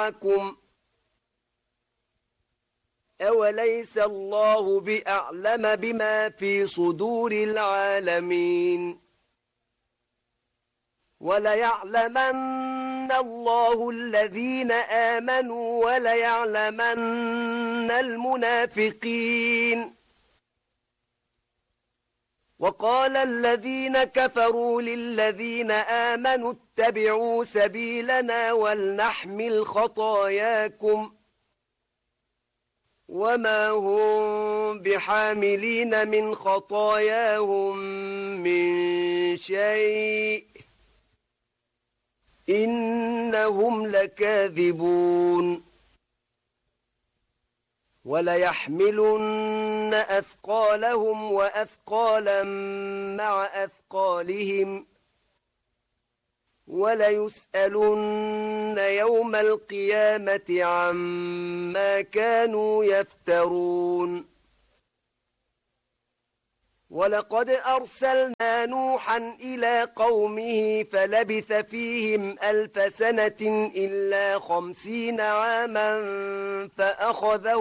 معكم أوليس الله بأعلم بما في صدور العالمين وليعلمن الله الذين آمنوا وليعلمن المنافقين وقال الذين كفروا للذين آمنوا اتبعوا سبيلنا ولنحمل خطاياكم وما هم بحاملين من خطاياهم من شيء إنهم لكاذبون وليحملن أثقالهم وأثقالا مع أثقالهم وليسألن يوم القيامة عما كانوا يفترون ولقد أرسلنا نوحا إلى قومه فلبث فيهم 1000 سنة إلا 50 عاما فأخذهم